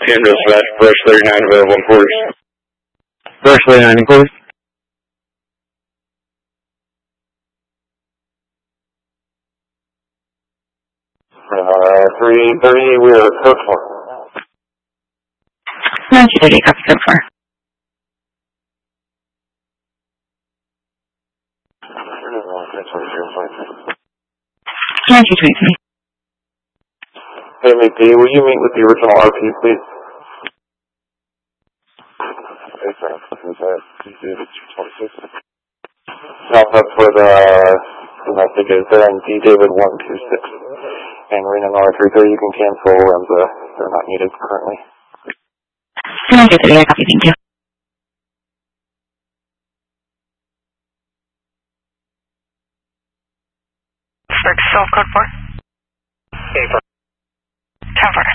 10 dispatch, brush 39 available in quarters. Brush 39 in quarters. 330, we are code 4. 1930, copy code 4. 1923. Hey, McD, will you meet with the original RP, please? Okay, sorry, no, that's where the message is there, and D David 126. And Reno Nora 330, you can cancel, and they're not needed currently. 1930, copy, thank you. Self code 4. Okay, 10-4.